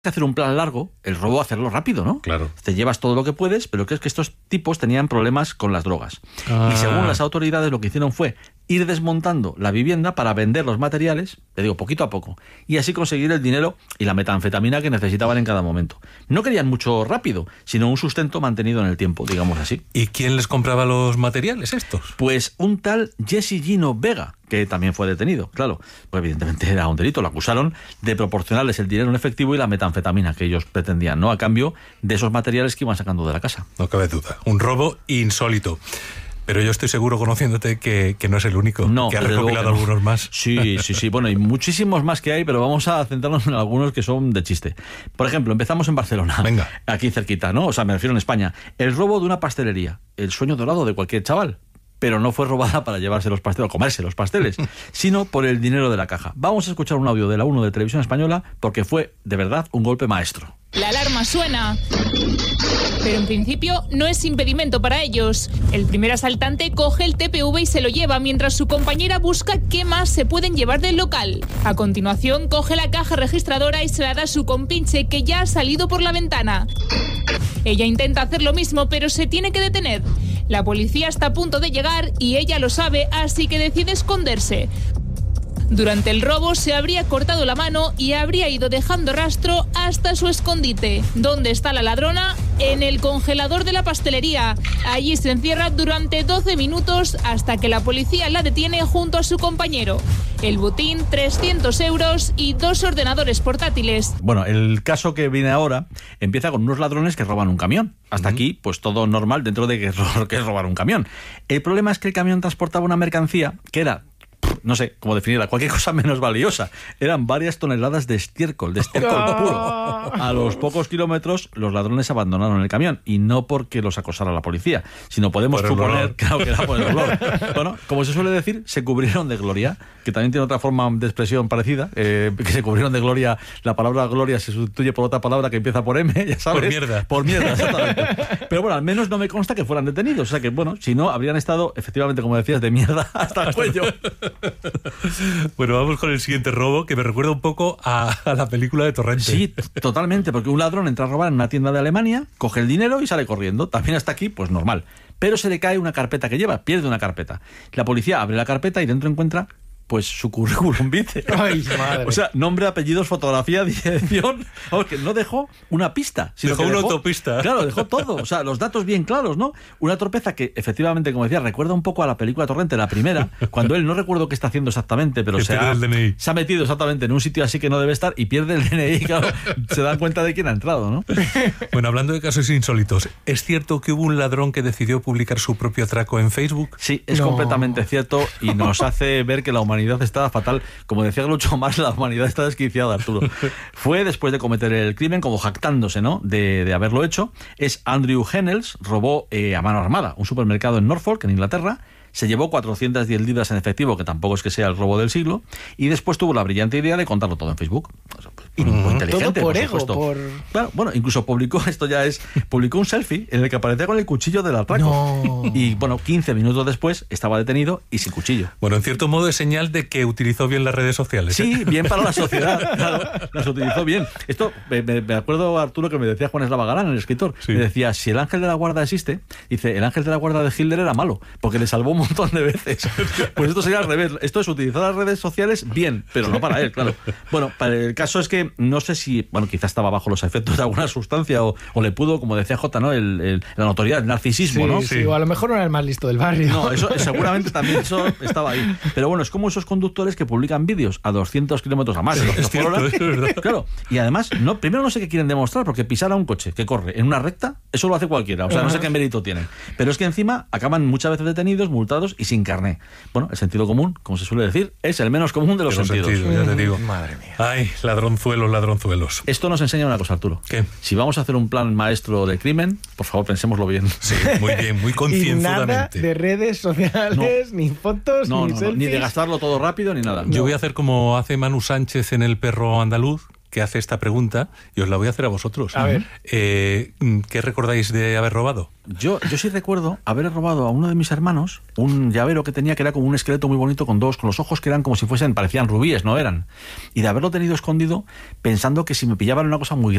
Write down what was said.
que hacer un plan largo, el robo hacerlo rápido, ¿no? Claro. Te llevas todo lo que puedes, pero que es que estos tipos tenían problemas con las drogas. Y según las autoridades lo que hicieron fue ir desmontando la vivienda para vender los materiales, te digo, poquito a poco, y así conseguir el dinero y la metanfetamina que necesitaban en cada momento. No querían mucho rápido, sino un sustento mantenido en el tiempo, digamos así. ¿Y quién les compraba los materiales estos? Pues un tal Jesse Gino Vega, que también fue detenido, claro. Pues evidentemente era un delito, lo acusaron de proporcionarles el dinero en efectivo y la metanfetamina que ellos pretendían, ¿no? A cambio de esos materiales que iban sacando de la casa. No cabe duda, un robo insólito. Pero yo estoy seguro, conociéndote, que no es el único, no, que has recopilado algunos más. Sí. Bueno, y muchísimos más que hay, pero vamos a centrarnos en algunos que son de chiste. Por ejemplo, empezamos en Barcelona. Venga. Aquí cerquita, ¿no? O sea, me refiero en España. El robo de una pastelería. El sueño dorado de cualquier chaval. Pero no fue robada para llevarse los pasteles o comerse los pasteles, sino por el dinero de la caja. Vamos a escuchar un audio de la 1 de Televisión Española porque fue, de verdad, un golpe maestro. La alarma suena, pero en principio no es impedimento para ellos. El primer asaltante coge el TPV y se lo lleva mientras su compañera busca qué más se pueden llevar del local. A continuación coge la caja registradora y se la da a su compinche que ya ha salido por la ventana. Ella intenta hacer lo mismo, pero se tiene que detener. La policía está a punto de llegar y ella lo sabe, así que decide esconderse. Durante el robo se habría cortado la mano y habría ido dejando rastro hasta su escondite. ¿Dónde está la ladrona? En el congelador de la pastelería. Allí se encierra durante 12 minutos hasta que la policía la detiene junto a su compañero. El botín, 300 euros y 2 ordenadores portátiles. Bueno, el caso que viene ahora empieza con unos ladrones que roban un camión. Hasta aquí, pues todo normal dentro de que es robar un camión. El problema es que el camión transportaba una mercancía que era, no sé cómo definirla, cualquier cosa menos valiosa. Eran varias toneladas de estiércol puro. A los pocos kilómetros, los ladrones abandonaron el camión. Y no porque los acosara la policía, sino podemos suponer, claro, que era por el olor. Bueno, como se suele decir, se cubrieron de gloria, que también tiene otra forma de expresión parecida, que se cubrieron de gloria. La palabra gloria se sustituye por otra palabra que empieza por M, ya sabes. Por mierda. Por mierda, exactamente. Pero bueno, al menos no me consta que fueran detenidos. O sea que, bueno, si no, habrían estado, efectivamente, como decías, de mierda hasta el cuello. Bueno, vamos con el siguiente robo, que me recuerda un poco a la película de Torrente. Sí, totalmente, porque un ladrón entra a robar en una tienda de Alemania, coge el dinero y sale corriendo. También hasta aquí, pues normal. Pero se le cae una carpeta que lleva, pierde una carpeta. La policía abre la carpeta y dentro encuentra, pues, su currículum vitae. Ay, madre. O sea, nombre, apellidos, fotografía, dirección. Vamos, que no dejó una pista. Sino dejó que una autopista. Claro, dejó todo. O sea, los datos bien claros, ¿no? Una torpeza que, efectivamente, como decía, recuerda un poco a la película Torrente, la primera, cuando él, no recuerdo qué está haciendo exactamente, pero se ha metido exactamente en un sitio así que no debe estar y pierde el DNI. Claro, se dan cuenta de quién ha entrado, ¿no? Bueno, hablando de casos insólitos, ¿es cierto que hubo un ladrón que decidió publicar su propio atraco en Facebook? Sí, es completamente cierto y nos hace ver que la humanidad está fatal. Como decía Groucho Marx, la humanidad está desquiciada, Arturo. Fue después de cometer el crimen, como jactándose, ¿no?, de haberlo hecho. Es Andrew Hennels, robó a mano armada un supermercado en Norfolk, en Inglaterra. Se llevó 410 libras en efectivo, que tampoco es que sea el robo del siglo, y después tuvo la brillante idea de contarlo todo en Facebook. Muy inteligente, todo por ego, por... Claro, bueno, incluso publicó un selfie en el que aparecía con el cuchillo del atraco. No. Y bueno, 15 minutos después estaba detenido y sin cuchillo. Bueno, en cierto modo es señal de que utilizó bien las redes sociales. Sí, bien para la sociedad, claro, las utilizó bien. Esto, me acuerdo, Arturo, que me decía Juan Eslava Galán, el escritor, sí. Me decía, si el ángel de la guarda existe, dice, el ángel de la guarda de Hitler era malo, porque le salvó un montón de veces. Pues esto sería al revés. Esto es utilizar las redes sociales bien, pero no para él, claro. Bueno, para el caso es que no sé si, bueno, quizás estaba bajo los efectos de alguna sustancia o le pudo, como decía Jota, ¿no?, la notoriedad, el narcisismo, sí, ¿no? Sí, o a lo mejor no era el más listo del barrio. No, eso seguramente también eso estaba ahí. Pero bueno, es como esos conductores que publican vídeos a 200 kilómetros a más de es cierto, es verdad. Claro, y además, primero no sé qué quieren demostrar, porque pisar a un coche que corre en una recta, eso lo hace cualquiera, o sea, no sé qué mérito tienen. Pero es que encima acaban muchas veces detenidos, multados y sin carné. Bueno, el sentido común, como se suele decir, es el menos común de los sentidos. Ya te digo. Madre mía. Ay, ladronzuelos. Esto nos enseña una cosa, Arturo. ¿Qué? Si vamos a hacer un plan maestro de crimen, por favor, pensémoslo bien. Sí, muy bien, muy concienzudamente. Y nada de redes sociales, ni fotos, ni selfies. Ni de gastarlo todo rápido, ni nada. Yo voy a hacer como hace Manu Sánchez en El perro andaluz, que hace esta pregunta y os la voy a hacer a vosotros. A ver. ¿Qué recordáis de haber robado? Yo sí recuerdo haber robado a uno de mis hermanos un llavero que tenía, que era como un esqueleto muy bonito con los ojos que eran como si parecían rubíes, no eran. Y de haberlo tenido escondido pensando que si me pillaban una cosa muy grande